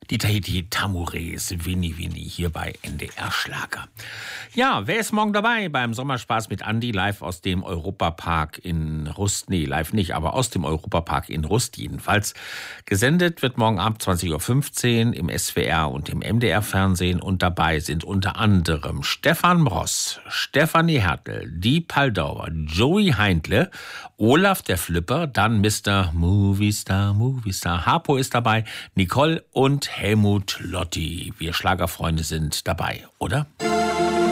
Die Tahiti Tamures, Winnie hier bei NDR Schlager. Ja, wer ist morgen dabei beim Sommerspaß mit Andi live aus dem Europapark in Rust? Nee, live nicht, aber aus dem Europapark in Rust jedenfalls. Gesendet wird morgen Abend 20.15 Uhr im SWR und im MDR-Fernsehen und dabei sind unter anderem Stefan Bross, Stefanie Hertel, die Paldauer, Joey Heindle, Olaf der Flipper, dann Mr. Moviestar, Harpo ist dabei, Nicole und Helmut Lotti. Wir Schlagerfreunde sind dabei, oder?